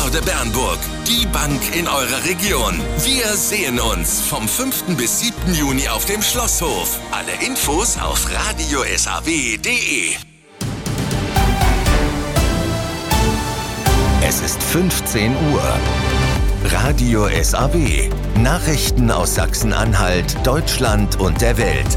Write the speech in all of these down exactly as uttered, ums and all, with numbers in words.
Bernburg. Die Bank in eurer Region. Wir sehen uns vom fünften bis siebten Juni auf dem Schlosshof. Alle Infos auf radio s a w punkt d e. Es ist fünfzehn Uhr. Radio S A W. Nachrichten aus Sachsen-Anhalt, Deutschland und der Welt.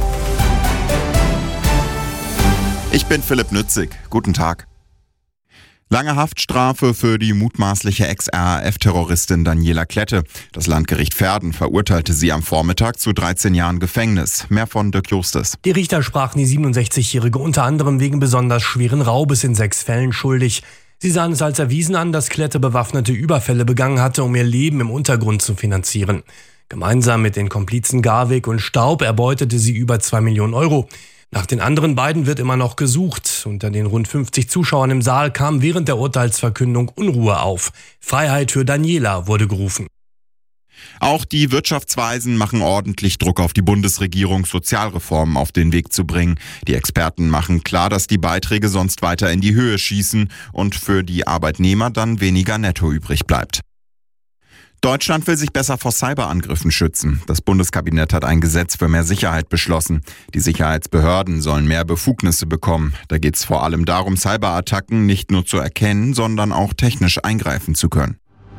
Ich bin Philipp Nützig. Guten Tag. Lange Haftstrafe für die mutmaßliche Ex-R A F-Terroristin Daniela Klette. Das Landgericht Verden verurteilte sie am Vormittag zu dreizehn Jahren Gefängnis. Mehr von Dirk Justus. Die Richter sprachen die siebenundsechzigjährige unter anderem wegen besonders schweren Raubes in sechs Fällen schuldig. Sie sahen es als erwiesen an, dass Klette bewaffnete Überfälle begangen hatte, um ihr Leben im Untergrund zu finanzieren. Gemeinsam mit den Komplizen Garwig und Staub erbeutete sie über zwei Millionen Euro. Nach den anderen beiden wird immer noch gesucht. Unter den rund fünfzig Zuschauern im Saal kam während der Urteilsverkündung Unruhe auf. Freiheit für Daniela wurde gerufen. Auch die Wirtschaftsweisen machen ordentlich Druck auf die Bundesregierung, Sozialreformen auf den Weg zu bringen. Die Experten machen klar, dass die Beiträge sonst weiter in die Höhe schießen und für die Arbeitnehmer dann weniger netto übrig bleibt. Deutschland will sich besser vor Cyberangriffen schützen. Das Bundeskabinett hat ein Gesetz für mehr Sicherheit beschlossen. Die Sicherheitsbehörden sollen mehr Befugnisse bekommen. Da geht es vor allem darum, Cyberattacken nicht nur zu erkennen, sondern auch technisch eingreifen zu können.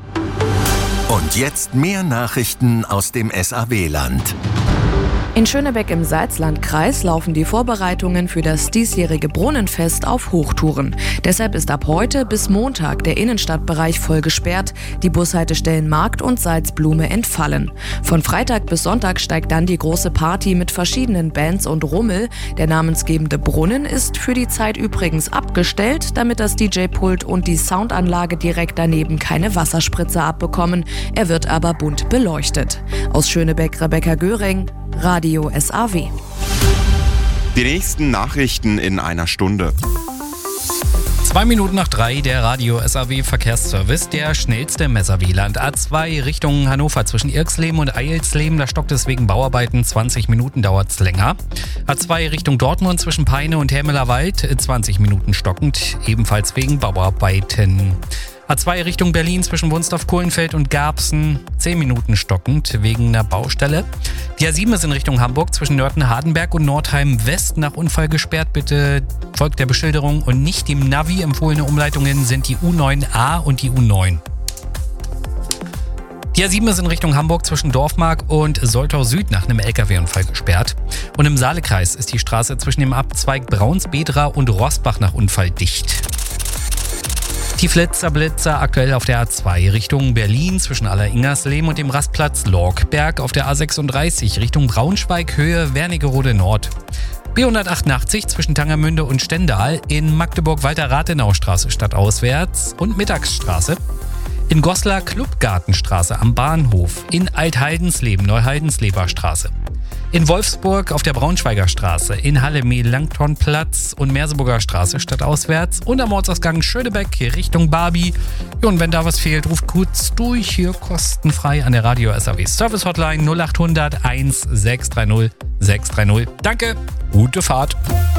Und jetzt mehr Nachrichten aus dem S A W-Land. In Schönebeck im Salzlandkreis laufen die Vorbereitungen für das diesjährige Brunnenfest auf Hochtouren. Deshalb ist ab heute bis Montag der Innenstadtbereich voll gesperrt, die Bushaltestellen Markt und Salzblume entfallen. Von Freitag bis Sonntag steigt dann die große Party mit verschiedenen Bands und Rummel. Der namensgebende Brunnen ist für die Zeit übrigens abgestellt, damit das D J-Pult und die Soundanlage direkt daneben keine Wasserspritze abbekommen. Er wird aber bunt beleuchtet. Aus Schönebeck Rebecca Göring, Radio S A W. Die nächsten Nachrichten in einer Stunde. Zwei Minuten nach drei, der Radio S A W Verkehrsservice, der schnellste im S A W-Land. A zwei Richtung Hannover zwischen Irxleben und Eilsleben, da stockt es wegen Bauarbeiten, zwanzig Minuten dauert es länger. A zwei Richtung Dortmund zwischen Peine und Hermelerwald, zwanzig Minuten stockend, ebenfalls wegen Bauarbeiten. A zwei Richtung Berlin zwischen Wunstorf-Kohlenfeld und Garbsen, zehn Minuten stockend wegen einer Baustelle. Die A sieben ist in Richtung Hamburg zwischen Nörten-Hardenberg und Nordheim-West nach Unfall gesperrt. Bitte folgt der Beschilderung und nicht dem Navi. Empfohlene Umleitungen sind die U neun A und die U neun. Die A sieben ist in Richtung Hamburg zwischen Dorfmark und Soltau Süd nach einem L K W-Unfall gesperrt. Und im Saalekreis ist die Straße zwischen dem Abzweig Braunsbedra und Rossbach nach Unfall dicht. Die Flitzer-Blitzer aktuell auf der A zwei Richtung Berlin zwischen Aller-Ingersleben und dem Rastplatz Lorkberg, auf der A sechsunddreißig Richtung Braunschweig Höhe Wernigerode Nord. B hundertachtundachtzig zwischen Tangermünde und Stendal, in Magdeburg-Walter-Rathenau-Straße stadtauswärts und Mittagsstraße. In Goslar Clubgartenstraße am Bahnhof, in Althaldensleeben Neuhaldensleber Straße. In Wolfsburg auf der Braunschweiger Straße, in Halle Melanchthonplatz und Merseburger Straße stadtauswärts und am Ortsausgang Schönebeck Richtung Barbie. Und wenn da was fehlt, ruft kurz durch, hier kostenfrei an der Radio S A W Service Hotline null achthundert eins sechs drei null sechs drei null. Danke, gute Fahrt.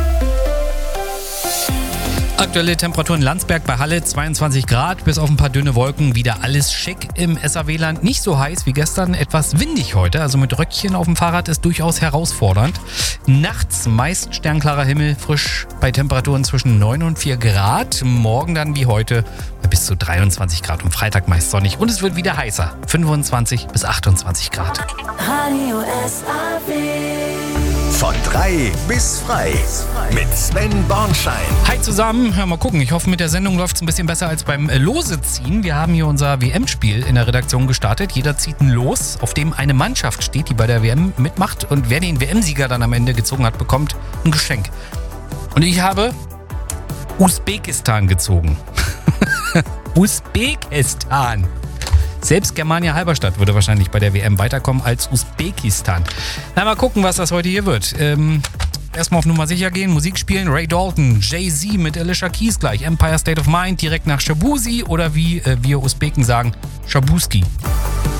Aktuelle Temperaturen in Landsberg bei Halle zweiundzwanzig Grad, bis auf ein paar dünne Wolken, wieder alles schick im S A W-Land. Nicht so heiß wie gestern, etwas windig heute, also mit Röckchen auf dem Fahrrad ist durchaus herausfordernd. Nachts meist sternklarer Himmel, frisch bei Temperaturen zwischen neun und vier Grad. Morgen dann wie heute bei bis zu dreiundzwanzig Grad und Freitag meist sonnig. Und es wird wieder heißer, fünfundzwanzig bis achtundzwanzig Grad. Radio S A W. Von drei bis frei mit Sven Bornschein. Hi zusammen, ja, mal gucken. Ich hoffe, mit der Sendung läuft es ein bisschen besser als beim Lose-Ziehen. Wir haben hier unser W M-Spiel in der Redaktion gestartet. Jeder zieht ein Los, auf dem eine Mannschaft steht, die bei der W M mitmacht. Und wer den W M-Sieger dann am Ende gezogen hat, bekommt ein Geschenk. Und ich habe Usbekistan gezogen. Usbekistan. Selbst Germania Halberstadt würde wahrscheinlich bei der W M weiterkommen als Usbekistan. Na, mal gucken, was das heute hier wird. Ähm, erstmal auf Nummer sicher gehen, Musik spielen, Ray Dalton, Jay-Z mit Alicia Keys gleich, Empire State of Mind direkt nach Shabuzi oder wie äh, wir Usbeken sagen, Shabuski.